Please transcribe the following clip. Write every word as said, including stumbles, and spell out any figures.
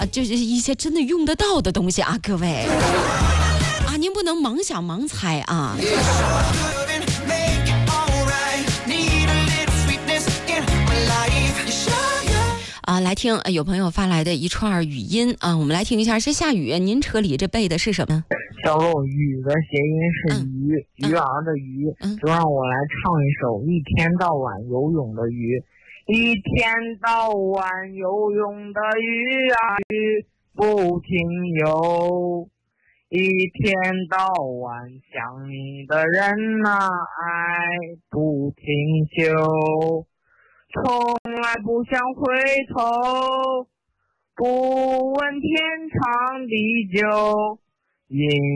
就是一些真的用得到的东西啊，各位啊，您不能盲想盲猜啊。啊，来听、呃、有朋友发来的一串语音啊，我们来听一下。是下雨，您车里这背的是什么？ 小鹿，雨的谐音是鱼， 嗯、 鱼儿的鱼， 嗯、 就让我来唱一首一天到晚游泳的鱼。一天到晚游泳的鱼啊鱼，不停游。一天到晚想你的人啊，爱不停休。从来不想回头，不问天长地久，因